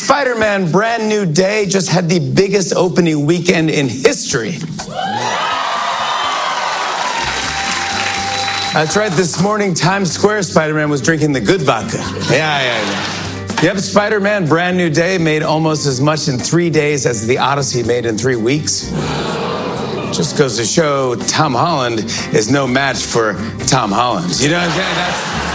Spider-Man Brand New Day just had the biggest opening weekend in history. That's right, this morning, Times Square, Spider-Man was drinking the good vodka. Yeah. Yep, Spider-Man Brand New Day made almost as much in 3 days as The Odyssey made in 3 weeks. Just goes to show Tom Holland is no match for Tom Holland. You know what I'm saying?